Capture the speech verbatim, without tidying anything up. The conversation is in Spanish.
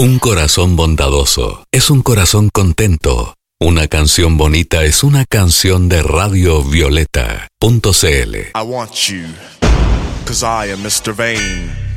Un corazón bondadoso es un corazón contento. Una canción bonita es una canción de Radio Violeta punto c l. I want you, cause I am mister Vain.